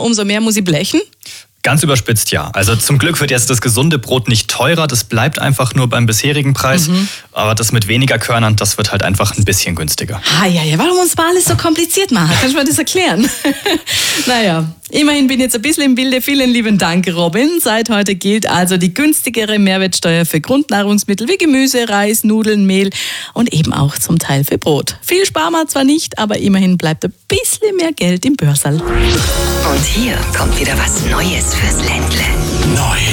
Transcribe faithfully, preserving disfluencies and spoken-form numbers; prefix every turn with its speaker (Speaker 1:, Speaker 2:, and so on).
Speaker 1: umso mehr muss ich blechen?
Speaker 2: Ganz überspitzt, ja. Also zum Glück wird jetzt das gesunde Brot nicht teurer, das bleibt einfach nur beim bisherigen Preis. Mhm. Aber das mit weniger Körnern, das wird halt einfach ein bisschen günstiger.
Speaker 1: Ah, ja, ja, warum uns mal alles so kompliziert machen? Kannst du mir das erklären? Naja, immerhin bin ich jetzt ein bisschen im Bilde. Vielen lieben Dank, Robin. Seit heute gilt also die günstigere Mehrwertsteuer für Grundnahrungsmittel wie Gemüse, Reis, Nudeln, Mehl und eben auch zum Teil für Brot. Viel sparen wir zwar nicht, aber immerhin bleibt ein bisschen mehr Geld im Börsal.
Speaker 3: Und hier kommt wieder was Neues fürs Ländle.
Speaker 4: Neu.